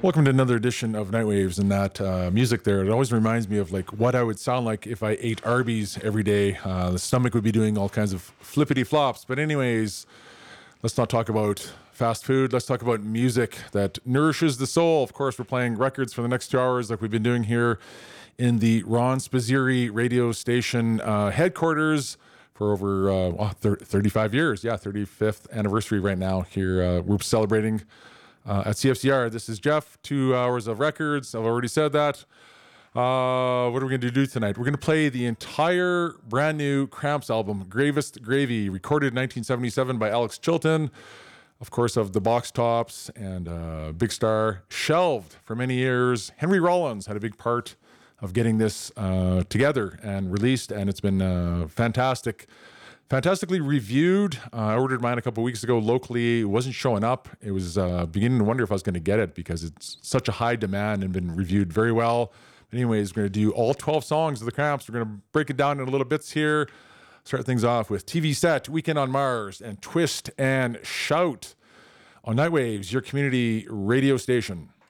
Welcome to another edition of Nightwaves, and that music there, it always reminds me of like what I would sound like if I ate Arby's every day. The stomach would be doing all kinds of flippity flops. But anyways, let's not talk about fast food. Let's talk about music that nourishes the soul. Of course, we're playing records for the next 2 hours like we've been doing here in the Ron Spazieri radio station headquarters for over 35 years. Yeah, 35th anniversary right now here. We're celebrating at CFCR. This is Jeff, 2 hours of records. I've already said that. What are we going to do tonight? We're going to play the entire brand new Cramps album, Gravest Gravy, recorded in 1977 by Alex Chilton, of course, of the Box Tops and Big Star. Shelved for many years. Henry Rollins had a big part of getting this together and released, and it's been fantastically reviewed. I ordered mine a couple weeks ago locally. It wasn't showing up. It was beginning to wonder if I was going to get it because it's such a high demand and been reviewed very well. But anyways, we're going to do all 12 songs of the Cramps. We're going to break it down in little bits here. Start things off with TV Set, Weekend on Mars, and Twist and Shout on Nightwaves, your community radio station.